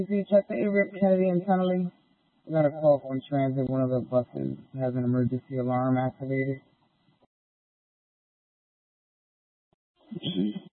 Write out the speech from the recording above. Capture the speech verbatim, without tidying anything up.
you check the Everett Kennedy internally? We got a call from transit. One of the buses has an emergency alarm activated.